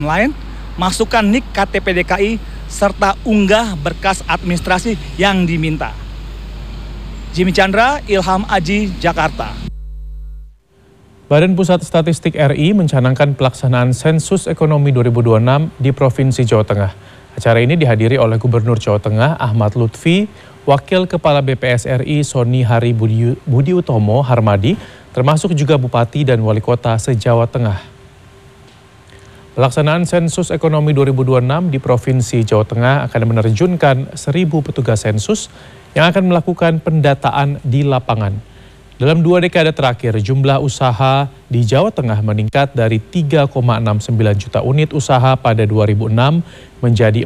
lain, masukkan NIK KTP DKI, serta unggah berkas administrasi yang diminta. Jimmy Chandra, Ilham Aji, Jakarta. Badan Pusat Statistik RI mencanangkan pelaksanaan sensus ekonomi 2026 di Provinsi Jawa Tengah. Acara ini dihadiri oleh Gubernur Jawa Tengah Ahmad Lutfi, Wakil Kepala BPS RI Soni Hari Budi Utomo Harmadi, termasuk juga Bupati dan Wali Kota se-Jawa Tengah. Pelaksanaan sensus ekonomi 2026 di Provinsi Jawa Tengah akan menerjunkan 1.000 petugas sensus yang akan melakukan pendataan di lapangan. Dalam 2 dekade terakhir, jumlah usaha di Jawa Tengah meningkat dari 3,69 juta unit usaha pada 2006 menjadi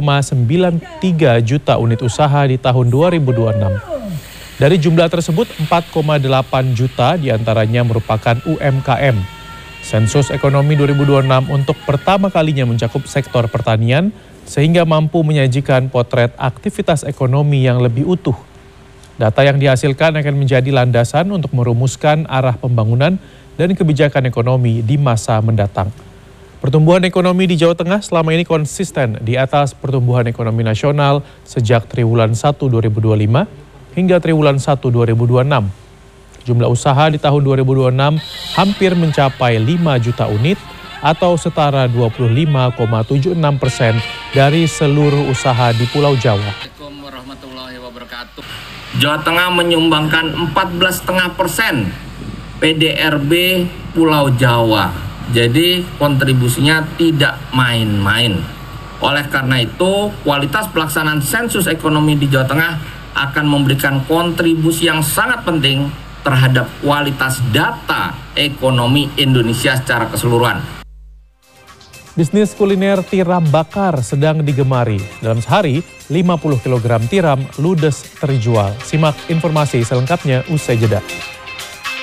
4,93 juta unit usaha di tahun 2026. Dari jumlah tersebut, 4,8 juta diantaranya merupakan UMKM. Sensus ekonomi 2026 untuk pertama kalinya mencakup sektor pertanian sehingga mampu menyajikan potret aktivitas ekonomi yang lebih utuh. Data yang dihasilkan akan menjadi landasan untuk merumuskan arah pembangunan dan kebijakan ekonomi di masa mendatang. Pertumbuhan ekonomi di Jawa Tengah selama ini konsisten di atas pertumbuhan ekonomi nasional sejak triwulan 1 2025 hingga triwulan 1 2026. Jumlah usaha di tahun 2026 hampir mencapai 5 juta unit atau setara 25,76% dari seluruh usaha di Pulau Jawa. Assalamualaikum warahmatullahi wabarakatuh. Jawa Tengah menyumbangkan 14,5% PDRB Pulau Jawa. Jadi kontribusinya tidak main-main. Oleh karena itu, kualitas pelaksanaan sensus ekonomi di Jawa Tengah akan memberikan kontribusi yang sangat penting terhadap kualitas data ekonomi Indonesia secara keseluruhan. Bisnis kuliner tiram bakar sedang digemari. Dalam sehari, 50 kg tiram ludes terjual. Simak informasi selengkapnya usai jeda.